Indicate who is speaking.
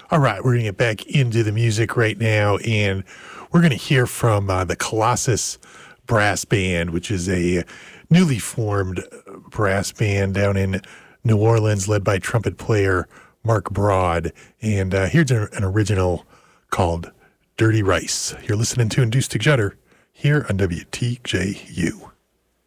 Speaker 1: All right, we're going to get back into the music right now, and we're going to hear from the Colossus Brass Band, which is a newly formed brass band down in New Orleans, led by trumpet player Mark Broad. And here's an original called Dirty Rice. You're listening to Induced to Judder here on WTJU.